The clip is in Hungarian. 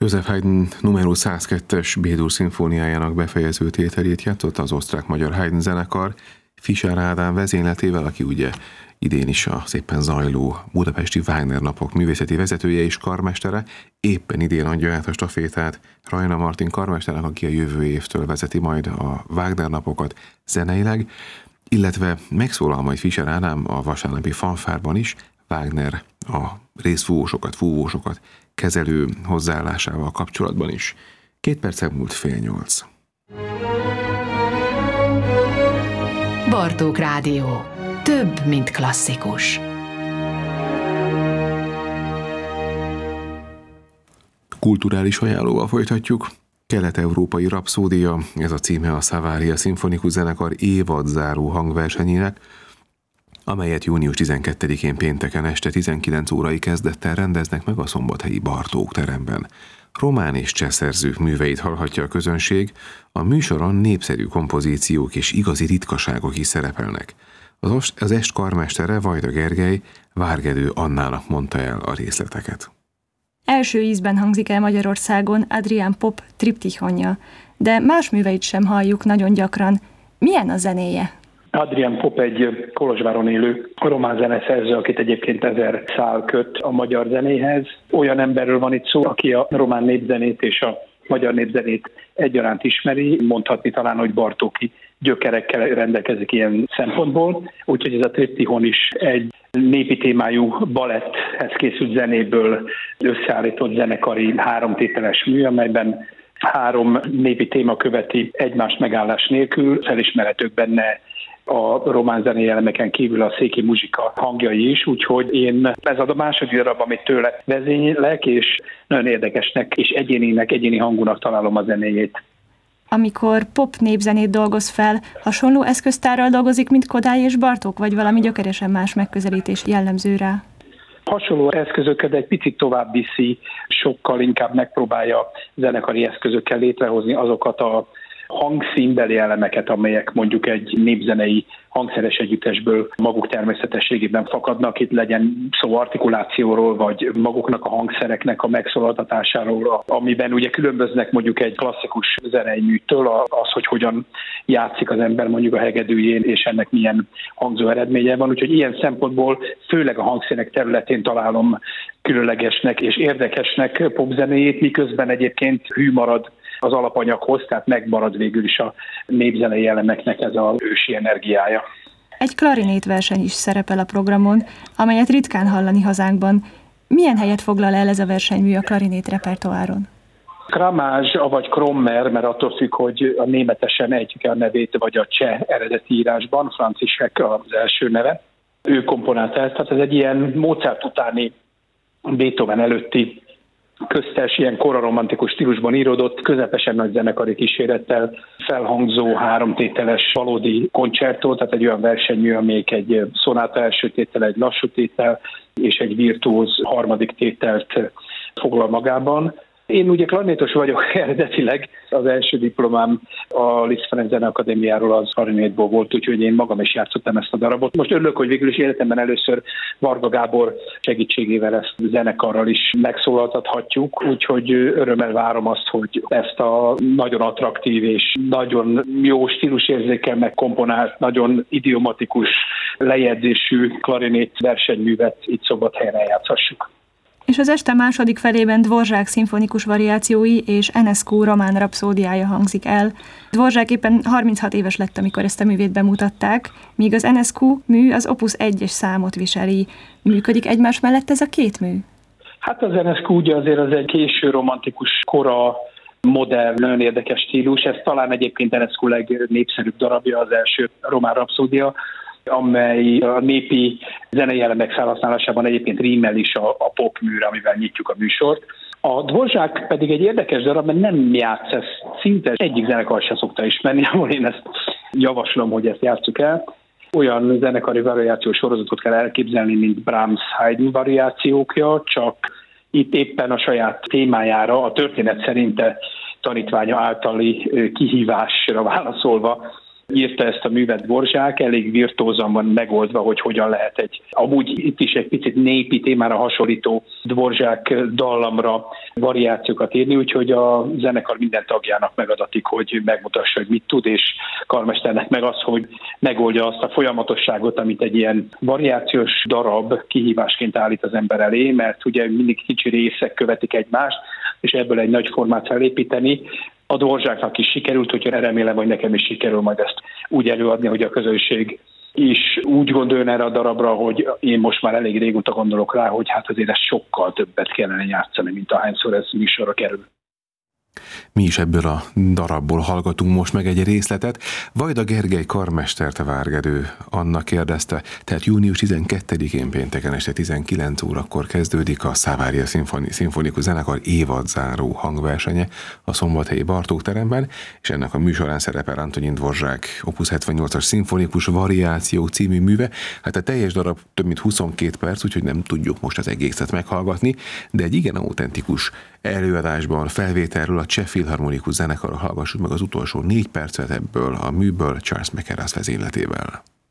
József Haydn numero 102-es B-dur szimfóniájának befejező tételét játszott az osztrák-magyar Haydn zenekar Fischer Ádám vezényletével, aki ugye idén is a szépen zajló budapesti Wagner napok művészeti vezetője és karmestere. Éppen idén adja át a stafétát Rajna Martin karmesternek, aki a jövő évtől vezeti majd a Wagner napokat zeneileg, illetve megszólal majd Fischer Ádám a vasárnapi fanfárban is, Wagner a részfúvósokat kezelő hozzáállásával kapcsolatban is. 2 percen múlt 7:30. Bartók Rádió. Több, mint klasszikus. Kulturális ajánlóval folytatjuk. Kelet-európai rapszódia, ez a címe a Savaria Szimfonikus Zenekar évadzáró hangversenyének, amelyet június 12-én pénteken este 19 órai kezdettel rendeznek meg a szombathelyi Bartók teremben. Román és cseh szerzők műveit hallhatja a közönség, a műsoron népszerű kompozíciók és igazi ritkaságok is szerepelnek. Az est karmestere, Vajda Gergely Várgedő Annának mondta el a részleteket. Első ízben hangzik el Magyarországon Adrián Pop triptichonja, de más műveit sem halljuk nagyon gyakran. Milyen a zenéje? Adrián Pop egy Kolozsváron élő román zeneszerző, akit egyébként 1000 szál köt a magyar zenéhez. Olyan emberről van itt szó, aki a román népzenét és a magyar népzenét egyaránt ismeri, mondhatni talán, hogy bartóki gyökerekkel rendelkezik ilyen szempontból. Úgyhogy ez a triptichon is egy népi témájú baletthez készült zenéből összeállított zenekari 3 tételes mű, amelyben 3 népi téma követi egymást megállás nélkül, felismerhetők benne a román zenei elemeken kívül a széki muzsika hangjai is, úgyhogy ez a második darab, amit tőle vezénylek, és nagyon érdekesnek és egyéni hangúnak találom a zenéjét. Amikor pop népzenét dolgoz fel, hasonló eszköztárral dolgozik, mint Kodály és Bartók, vagy valami gyökeresen más megközelítés jellemző rá? Hasonló eszközöket egy picit tovább viszi, sokkal inkább megpróbálja zenekari eszközökkel létrehozni azokat a hangszínbeli elemeket, amelyek mondjuk egy népzenei hangszeres együttesből maguk természetességében fakadnak, itt legyen szó artikulációról, vagy maguknak a hangszereknek a megszólaltatásáról, amiben ugye különböznek mondjuk egy klasszikus zenei műtől, az, hogy hogyan játszik az ember mondjuk a hegedűjén, és ennek milyen hangzó eredménye van. Úgyhogy ilyen szempontból főleg a hangszínek területén találom különlegesnek és érdekesnek popzenéjét, miközben egyébként hű marad az alapanyaghoz, tehát megmarad végül is a népzenei elemeknek ez az ősi energiája. Egy klarinétverseny is szerepel a programon, amelyet ritkán hallani hazánkban. Milyen helyet foglal el ez a versenymű a klarinét repertoáron? Kramázs, vagy Krommer, mert attól függ, hogy a németesen ejtjük a nevét, vagy a cseh eredeti írásban, Franciszek az első neve. Ő komponálta ezt, tehát ez egy ilyen Mozart utáni, Beethoven előtti köztes, ilyen koraromantikus stílusban íródott, közepesen nagy zenekari kísérettel felhangzó 3 tételes valódi koncertó, tehát egy olyan versenymű, amelyik egy szonáta első tétel, egy lassú tétel és egy virtuóz harmadik tételt foglal magában. Én ugye klarinétos vagyok eredetileg, az első diplomám a Liszt Ferenc Zeneakadémiáról az klarinétból volt, úgyhogy én magam is játszottam ezt a darabot. Most örülök, hogy végül is életemben először Varga Gábor segítségével ezt zenekarral is megszólaltathatjuk, úgyhogy örömmel várom azt, hogy ezt a nagyon attraktív és nagyon jó stílusérzékkel megkomponált, nagyon idiomatikus lejegyzésű klarinét versenyművet itt Szombathelyen eljátszhassuk. És az este második felében Dvořák szimfonikus variációi és Enescu román rapszódiája hangzik el. Dvořák éppen 36 éves lett, amikor ezt a művét bemutatták, míg az Enescu mű az Opus 1-es számot viseli. Működik egymás mellett ez a 2 mű? Hát az Enescu ugye azért az egy késő romantikus kora, modern, nagyon érdekes stílus. Ez talán egyébként Enescu legnépszerűbb darabja, az első román rapszódia, amely a népi zenei elemek felhasználásában egyébként rímel is a popműre, amivel nyitjuk a műsort. A Dvořák pedig egy érdekes darab, mert nem játsz ezt, szinte egyik zenekar sem szokta ismerni, ahol én ezt javaslom, hogy ezt játsszuk el. Olyan zenekari variációs sorozatot kell elképzelni, mint Brahms Haydn variációkja, csak itt éppen a saját témájára, a történet szerinte tanítványa általi kihívásra válaszolva írta ezt a művet Dvořák, elég virtuózan van megoldva, hogy hogyan lehet amúgy itt is egy picit népi témára hasonlító Dvořák dallamra variációkat írni, úgyhogy a zenekar minden tagjának megadatik, hogy megmutassa, hogy mit tud, és karmesternek meg az, hogy megoldja azt a folyamatosságot, amit egy ilyen variációs darab kihívásként állít az ember elé, mert ugye mindig kicsi részek követik egymást, és ebből egy nagy formát felépíteni. A Dvořáknak is sikerült, úgyhogy remélem, hogy nekem is sikerül majd ezt úgy előadni, hogy a közönség is úgy gondoljon erre a darabra, hogy én most már elég régóta gondolok rá, hogy hát azért ezt sokkal többet kellene játszani, mint ahányszor ez műsorra kerül. Mi is ebből a darabból hallgatunk most meg egy részletet. Vajda Gergely karmestert Várgedő Anna kérdezte, tehát június 12-én pénteken este 19 órakor kezdődik a Savaria Szimfonikus Zenekar évadzáró hangversenye a Szombathelyi Bartók teremben, és ennek a műsorán szerepel Antonín Dvořák Opus 78-as szimfonikus variáció című műve. Hát a teljes darab több mint 22 perc, úgyhogy nem tudjuk most az egészet meghallgatni, de egy igen autentikus előadásban, felvételről a Cseh Filharmonikus Zenekarra hallgassuk meg az utolsó 4 percet ebből a műből Charles Mackerras vezényletével.